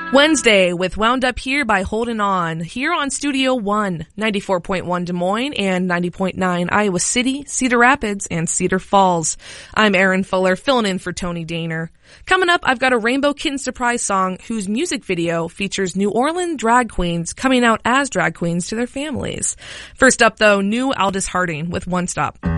Wednesday with Wound Up Here by Holding On, here on Studio One, 94.1 Des Moines and 90.9 Iowa City, Cedar Rapids, and Cedar Falls. I'm Erin Fuller, filling in for Tony Daner. Coming up, I've got a Rainbow Kitten surprise song whose music video features New Orleans drag queens coming out as drag queens to their families. First up, though, new Aldous Harding with One Stop.